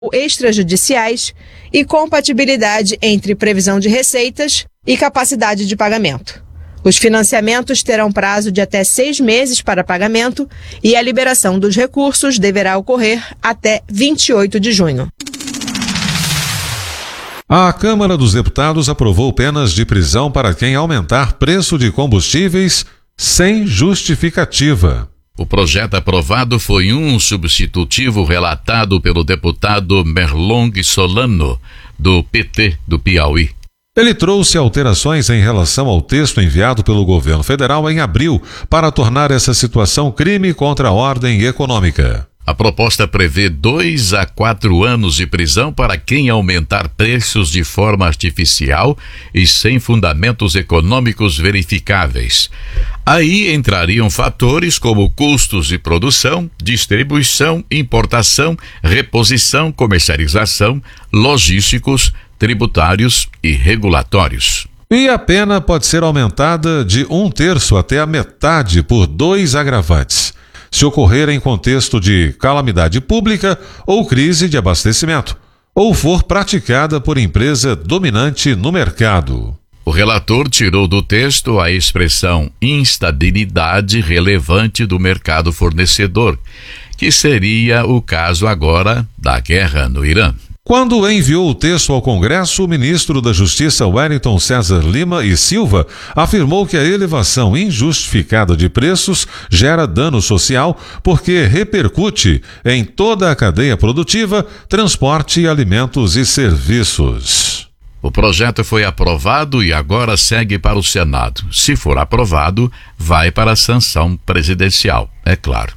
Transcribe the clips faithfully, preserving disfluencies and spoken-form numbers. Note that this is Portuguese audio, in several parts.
extrajudiciais e compatibilidade entre previsão de receitas e capacidade de pagamento. Os financiamentos terão prazo de até seis meses para pagamento e a liberação dos recursos deverá ocorrer até vinte e oito de junho. A Câmara dos Deputados aprovou penas de prisão para quem aumentar preço de combustíveis sem justificativa. O projeto aprovado foi um substitutivo relatado pelo deputado Merlong Solano, do P T do Piauí. Ele trouxe alterações em relação ao texto enviado pelo governo federal em abril para tornar essa situação crime contra a ordem econômica. A proposta prevê dois a quatro anos de prisão para quem aumentar preços de forma artificial e sem fundamentos econômicos verificáveis. Aí entrariam fatores como custos de produção, distribuição, importação, reposição, comercialização, logísticos, tributários e regulatórios. E a pena pode ser aumentada de um terço até a metade por dois agravantes, se ocorrer em contexto de calamidade pública ou crise de abastecimento, ou for praticada por empresa dominante no mercado. O relator tirou do texto a expressão instabilidade relevante do mercado fornecedor, que seria o caso agora da guerra no Irã. Quando enviou o texto ao Congresso, o ministro da Justiça Wellington César Lima e Silva afirmou que a elevação injustificada de preços gera dano social porque repercute em toda a cadeia produtiva, transporte, alimentos e serviços. O projeto foi aprovado e agora segue para o Senado. Se for aprovado, vai para a sanção presidencial, é claro.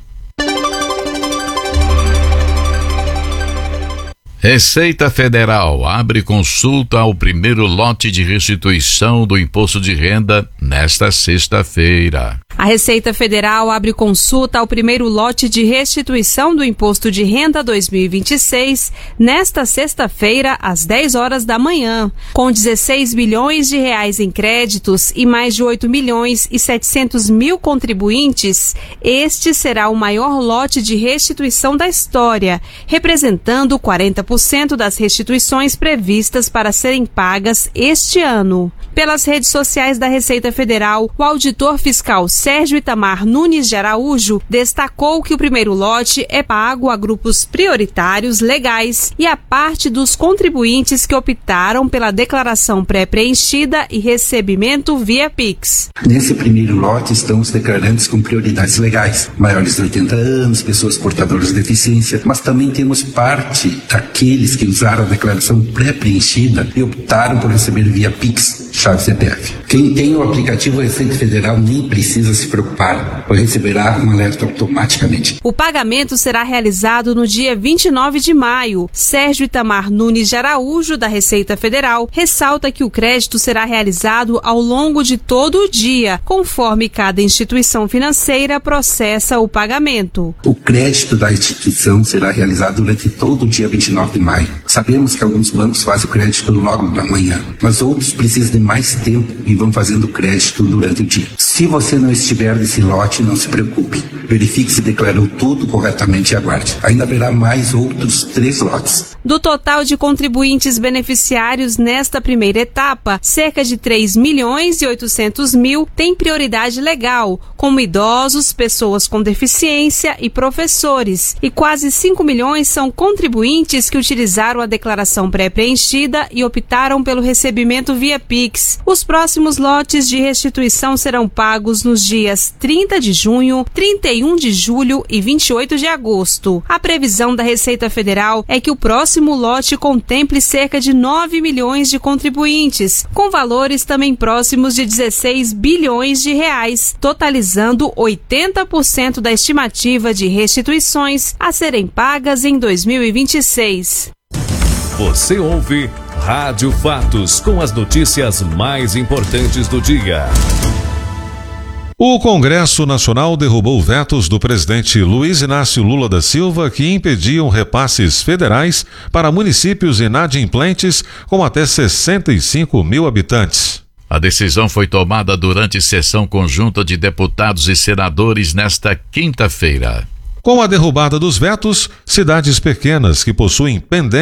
Receita Federal abre consulta ao primeiro lote de restituição do imposto de renda nesta sexta-feira. A Receita Federal abre consulta ao primeiro lote de restituição do Imposto de Renda dois mil e vinte e seis nesta sexta-feira, às dez horas da manhã. Com dezesseis bilhões de reais em créditos e mais de oito milhões e setecentos mil contribuintes, este será o maior lote de restituição da história, representando quarenta por cento das restituições previstas para serem pagas este ano. Pelas redes sociais da Receita Federal, o auditor fiscal Sérgio Itamar Nunes de Araújo destacou que o primeiro lote é pago a grupos prioritários legais e a parte dos contribuintes que optaram pela declaração pré-preenchida e recebimento via Pix. Nesse primeiro lote estão os declarantes com prioridades legais, maiores de oitenta anos, pessoas portadoras de deficiência, mas também temos parte daqueles que usaram a declaração pré-preenchida e optaram por receber via Pix, chave C P F. Quem tem o aplicativo Receita Federal nem precisa se preocupar, pois receberá um alerta automaticamente. O pagamento será realizado no dia vinte e nove de maio. Sérgio Itamar Nunes de Araújo, da Receita Federal, ressalta que o crédito será realizado ao longo de todo o dia, conforme cada instituição financeira processa o pagamento. O crédito da instituição será realizado durante todo o dia vinte e nove de maio. Sabemos que alguns bancos fazem o crédito logo na manhã, mas outros precisam de mais tempo e vão fazendo o crédito durante o dia. Se você não estiver nesse lote, não se preocupe. Verifique se declarou tudo corretamente e aguarde. Ainda haverá mais outros três lotes. Do total de contribuintes beneficiários nesta primeira etapa, cerca de três milhões e oitocentos mil têm prioridade legal, como idosos, pessoas com deficiência e professores. E quase cinco milhões são contribuintes que utilizaram a declaração pré-preenchida e optaram pelo recebimento via Pix. Os próximos lotes de restituição serão pagos nos dias trinta de junho, trinta e um de julho e vinte e oito de agosto. A previsão da Receita Federal é que o próximo lote contemple cerca de nove milhões de contribuintes, com valores também próximos de dezesseis bilhões de reais, totalizando oitenta por cento da estimativa de restituições a serem pagas em dois mil e vinte e seis. Você ouve Rádio Fatos, com as notícias mais importantes do dia. O Congresso Nacional derrubou vetos do presidente Luiz Inácio Lula da Silva que impediam repasses federais para municípios inadimplentes com até sessenta e cinco mil habitantes. A decisão foi tomada durante sessão conjunta de deputados e senadores nesta quinta-feira. Com a derrubada dos vetos, cidades pequenas que possuem pendências